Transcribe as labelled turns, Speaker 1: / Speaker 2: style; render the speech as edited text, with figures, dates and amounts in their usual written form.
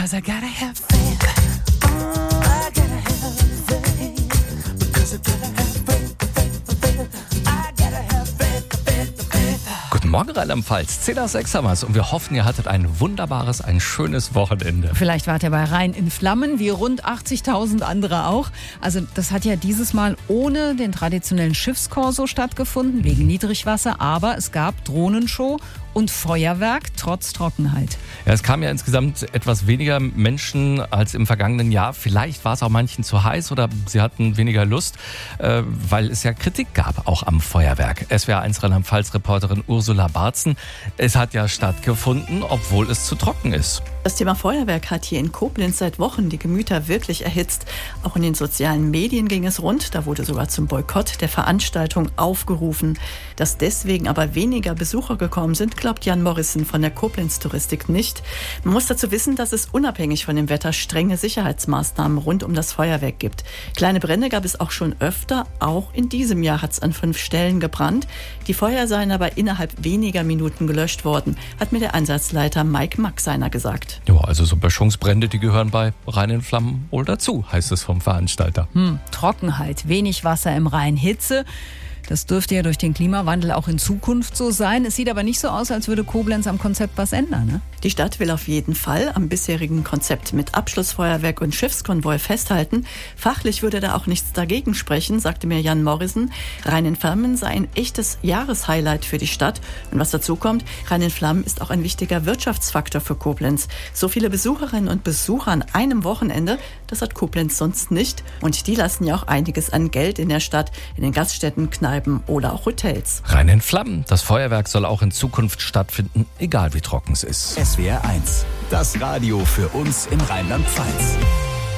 Speaker 1: 'cause I gotta have faith. Oh, I gotta have faith. Because I gotta have faith, faith. I gotta have faith.
Speaker 2: Guten Morgen, Rheinland-Pfalz. 10:06 haben wir's und wir hoffen, ihr hattet ein wunderbares, ein schönes Wochenende.
Speaker 3: Vielleicht wart ihr bei Rhein in Flammen, wie rund 80.000 andere auch. Also das hat ja dieses Mal ohne den traditionellen Schiffskorso stattgefunden, wegen Niedrigwasser. Aber es gab Drohnenshow und Feuerwerk trotz Trockenheit.
Speaker 2: Ja, es kamen ja insgesamt etwas weniger Menschen als im vergangenen Jahr. Vielleicht war es auch manchen zu heiß oder sie hatten weniger Lust, weil es ja Kritik gab, auch am Feuerwerk. SWR1 Rheinland-Pfalz-Reporterin Ursula Barzen. Es hat ja stattgefunden, obwohl es zu trocken ist.
Speaker 4: Das Thema Feuerwerk hat hier in Koblenz seit Wochen die Gemüter wirklich erhitzt. Auch in den sozialen Medien ging es rund. Da wurde sogar zum Boykott der Veranstaltung aufgerufen. Dass deswegen aber weniger Besucher gekommen sind, glaubt Jan Morrison von der Koblenz Touristik nicht. Man muss dazu wissen, dass es unabhängig von dem Wetter strenge Sicherheitsmaßnahmen rund um das Feuerwerk gibt. Kleine Brände gab es auch schon öfter. Auch in diesem Jahr hat es an 5 Stellen gebrannt. Die Feuer seien aber innerhalb weniger Minuten gelöscht worden, hat mir der Einsatzleiter Mike Maxeiner gesagt.
Speaker 2: Ja, also so Böschungsbrände, die gehören bei Rhein in Flammen wohl dazu, heißt es vom Veranstalter.
Speaker 3: Trockenheit, wenig Wasser im Rhein, Hitze. Das dürfte ja durch den Klimawandel auch in Zukunft so sein. Es sieht aber nicht so aus, als würde Koblenz am Konzept was ändern, ne?
Speaker 4: Die Stadt will auf jeden Fall am bisherigen Konzept mit Abschlussfeuerwerk und Schiffskonvoi festhalten. Fachlich würde da auch nichts dagegen sprechen, sagte mir Jan Morrison. Rhein in Flammen sei ein echtes Jahreshighlight für die Stadt. Und was dazu kommt, Rhein in Flammen ist auch ein wichtiger Wirtschaftsfaktor für Koblenz. So viele Besucherinnen und Besucher an einem Wochenende, das hat Koblenz sonst nicht. Und die lassen ja auch einiges an Geld in der Stadt, in den Gaststätten, Kneipen oder auch Hotels.
Speaker 2: Rhein in Flammen. Das Feuerwerk soll auch in Zukunft stattfinden, egal wie trocken es ist.
Speaker 5: SWR1, das Radio für uns im Rheinland-Pfalz.